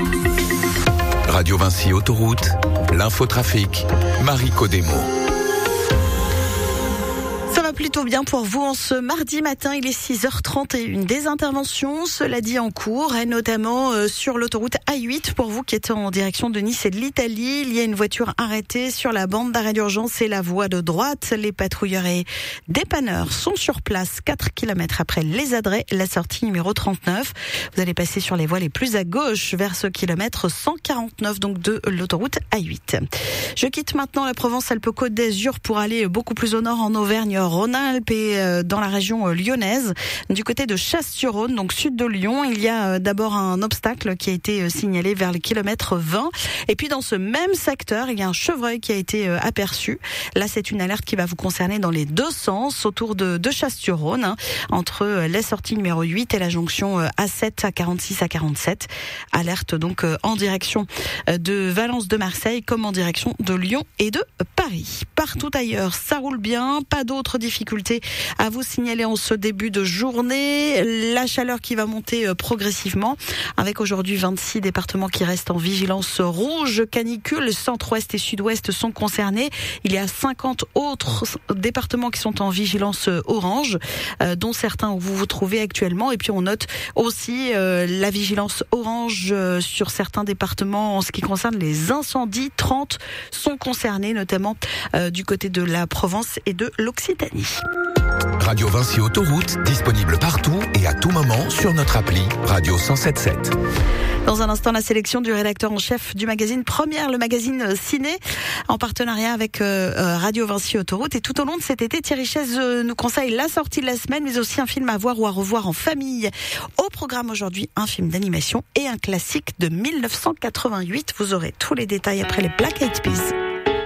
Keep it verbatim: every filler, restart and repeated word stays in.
Radio Vinci Autoroute, l'infotrafic, Marie Codemo. Ça va plutôt bien pour vous en ce mardi matin, il est six heures trente et une. Des interventions, cela dit, en cours, et notamment euh, sur l'autoroute A huit. Pour vous qui êtes en direction de Nice et de l'Italie, il y a une voiture arrêtée sur la bande d'arrêt d'urgence et la voie de droite. Les patrouilleurs et dépanneurs sont sur place quatre kilomètres après les Adrets, la sortie numéro trente-neuf. Vous allez passer sur les voies les plus à gauche vers ce kilomètre cent quarante-neuf donc de l'autoroute A huit. Je quitte maintenant la Provence-Alpes-Côte d'Azur pour aller beaucoup plus au nord en Auvergne-Rhône-Alpes et dans la région lyonnaise, du côté de Chasse-sur-Rhône, donc sud de Lyon. Il y a d'abord un obstacle qui a été signalé vers le kilomètre vingt. Et puis dans ce même secteur, il y a un chevreuil qui a été aperçu. Là, c'est une alerte qui va vous concerner dans les deux sens autour de, de Chasse-sur-Rhône, hein, entre la sortie numéro huit et la jonction A sept à quarante-six à quarante-sept. Alerte donc en direction de Valence de Marseille comme en direction de Lyon et de Paris. Partout ailleurs, ça roule bien, pas d'autres difficultés à vous signaler en ce début de journée. La chaleur qui va monter progressivement avec aujourd'hui vingt-six départements qui restent en vigilance rouge. Canicule, centre-ouest et sud-ouest sont concernés. Il y a cinquante autres départements qui sont en vigilance orange, euh, dont certains où vous vous trouvez actuellement. Et puis on note aussi euh, la vigilance orange euh, sur certains départements en ce qui concerne les incendies. trente sont concernés, notamment euh, du côté de la Provence et de l'Occitanie. Radio Vinci Autoroute, disponible partout et à tout moment sur notre appli Radio cent sept sept. Dans un instant, la sélection du rédacteur en chef du magazine Première, le magazine Ciné, en partenariat avec euh, Radio Vinci Autoroute. Et tout au long de cet été, Thierry Chaise euh, nous conseille la sortie de la semaine, mais aussi un film à voir ou à revoir en famille. Au programme aujourd'hui, un film d'animation et un classique de mille neuf cent quatre-vingt-huit. Vous aurez tous les détails après les Black Eyed Peas.